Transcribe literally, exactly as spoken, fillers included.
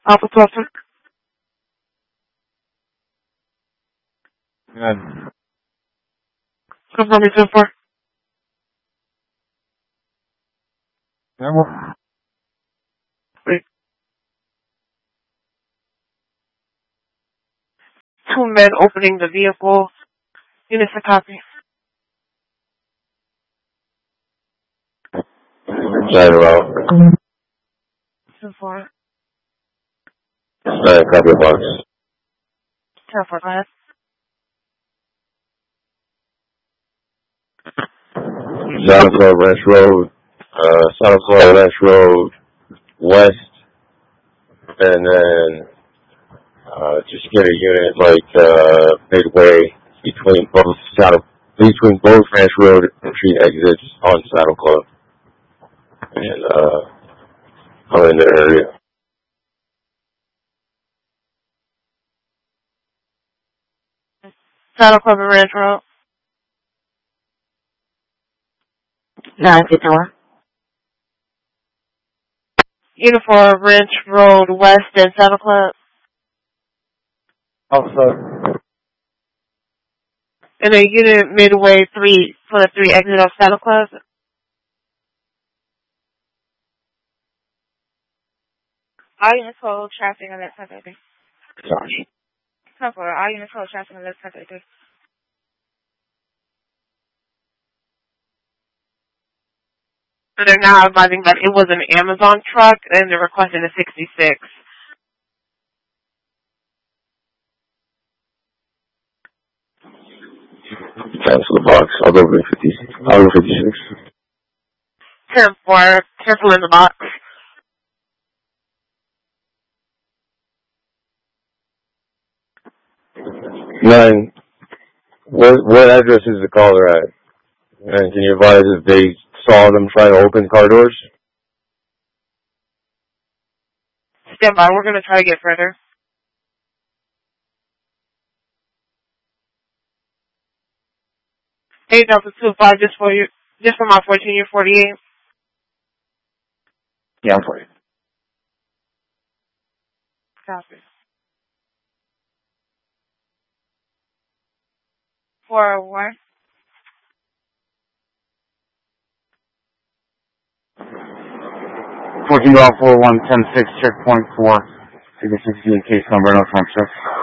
Alpha Cluster. None. Confirm your ten four. Number. Wait. Two men opening the vehicle. Units a copy. Side route. ten four. Side copy box. ten four, go ahead. Santa Claus Ranch Road, uh, Santa Claus Ranch Road West, and then, uh, just get a unit like, uh, midway between both Saddle, between both Ranch Road and Street exits on Saddle Club. And, uh, I'm in the area. Saddle Club and Ranch Road. nine fifty-one. Unit for Ranch Road West and Saddle Club. Also. And a unit midway three for the three exit of Saddle Club. All units hold traffic on that side. Sorry. ten four. All units hold traffic on that side. So they're now advising that it was an Amazon truck and they're requesting a sixty-six. Cancel the box. I'll go with fifty-six. I'll go fifty-six. ten four. Careful in the box. Nine. What, what address is the caller at? And can you advise if they saw them trying to open car doors? Stand by. We're going to try to get further. eight Delta two five just for you, just for my fourteen year forty-eight. Yeah, I'm for you. Copy. four oh one. fourteen four one ten six checkpoint four. Figure sixteen case number, no time check.